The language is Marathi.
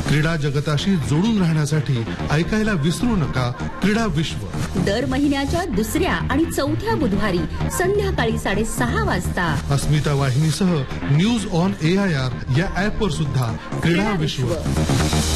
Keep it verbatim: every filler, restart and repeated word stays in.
क्रीडा जगताशी जोडून राहण्यासाठी ऐकायला विसरू नका क्रीडा विश्व. दर महिन्याच्या दुसऱ्या आणि चौथ्या बुधवारी संध्याकाळी साडेसहा वाजता अस्मिता वाहिनीसह news on A I R या ऍप वर सुद्धा क्रीडा विश्व.